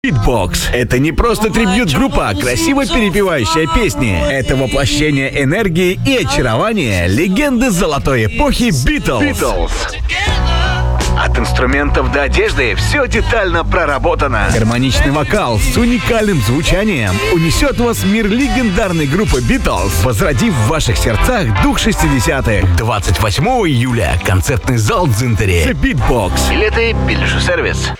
Beatbox — это не просто трибьют-группа, красиво перепевающая песни. Это воплощение энергии и очарования легенды золотой эпохи Beatles. От инструментов до одежды все детально проработано. Гармоничный вокал с уникальным звучанием унесет вас в мир легендарной группы Beatles, возродив в ваших сердцах дух 60-х. 28 июля. Концертный зал Дзинтери. The Beatbox. Билеты, билежный сервис.